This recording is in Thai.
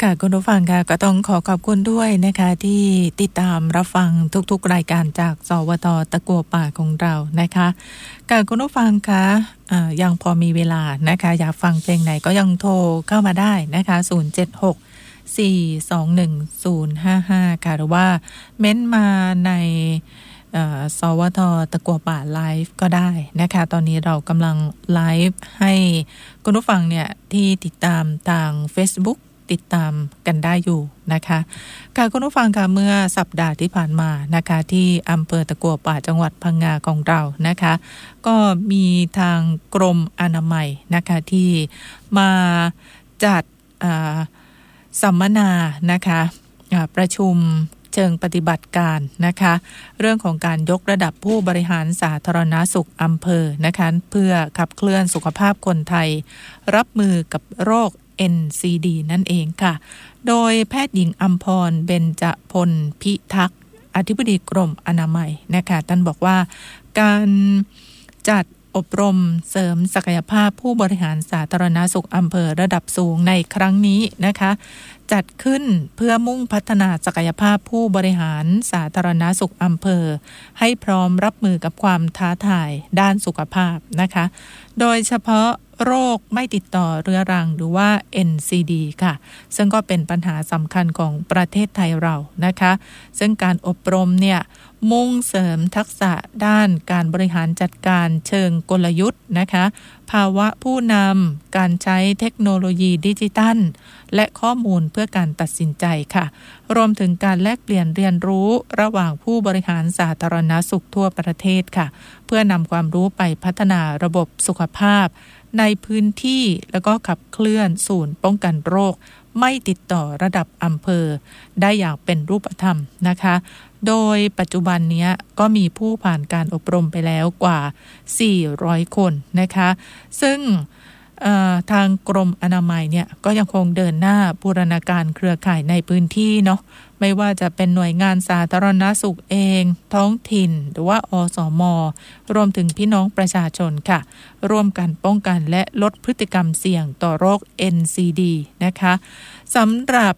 ค่ะคุณผู้ฟังค่ะก็ต้องขอบคุณด้วยนะคะที่ติดตามรับฟังทุกๆรายการจากสวท.ตะกัวป่าของเรานะคะค่ะคุณผู้ฟังคะยังพอมีเวลานะคะอยากฟังเพลงไหนก็ยังโทรเข้ามาได้นะคะ076-421-055ค่ะหรือว่าเม้นมาในสวท.ตะกัวป่าไลฟ์ก็ได้นะคะตอนนี้เรากำลังไลฟ์ให้คุณผู้ฟังเนี่ยที่ติดตามทาง Facebook ติดตามกันได้อยู่นะคะค่ะคุณผู้ฟังค่ะเมื่อสัปดาห์ที่ผ่านมานะคะที่อำเภอตะกัวป่าจังหวัดพังงาของเรานะคะก็มีทางกรมอนามัยนะคะที่มาจัดสัมมนานะคะประชุมเชิงปฏิบัติการนะคะเรื่องของการยกระดับผู้บริหารสาธารณสุขอำเภอนะคะเพื่อขับเคลื่อนสุขภาพคนไทยรับมือกับโรค NCD นั่นเองค่ะโดยแพทย์หญิงอัมพรเบญจพลพิทักษ์อธิบดีกรมอนามัยนะคะท่านบอกว่าการจัดอบรมเสริมศักยภาพผู้บริหารสาธารณสุขอำเภอระดับสูงในครั้งนี้นะคะจัดขึ้นเพื่อมุ่งพัฒนาศักยภาพผู้บริหารสาธารณสุขอำเภอให้พร้อมรับมือกับความท้าทายด้านสุขภาพนะคะโดยเฉพาะโรคไม่ติดต่อเรื้อรังหรือว่า NCD ค่ะซึ่งก็เป็นปัญหาสำคัญของประเทศไทยเรานะคะซึ่งการอบรมเนี่ยมุ่งเสริมทักษะด้านการบริหารจัดการเชิงกลยุทธ์นะคะภาวะผู้นำการใช้เทคโนโลยีดิจิทัลและข้อมูลเพื่อการตัดสินใจค่ะรวมถึงการแลกเปลี่ยนเรียนรู้ระหว่างผู้บริหารสาธารณสุขทั่วประเทศค่ะเพื่อนำความรู้ไปพัฒนาระบบสุขภาพในพื้นที่แล้วก็ขับเคลื่อนศูนย์ป้องกันโรคไม่ติดต่อระดับอำเภอได้อย่างเป็นรูปธรรมนะคะโดยปัจจุบันนี้ก็มีผู้ผ่านการอบรมไปแล้วกว่า400คนนะคะซึ่งทางกรมอนามัยเนี่ยก็ยังคงเดินหน้าบูรณาการเครือข่ายในพื้นที่เนาะไม่ว่าจะเป็นหน่วยงานสาธารณสุขเองท้องถิ่นหรือว่าอสม.รวมถึงพี่น้องประชาชนค่ะร่วมกันป้องกันและลดพฤติกรรมเสี่ยงต่อโรค NCD นะคะสำหรับ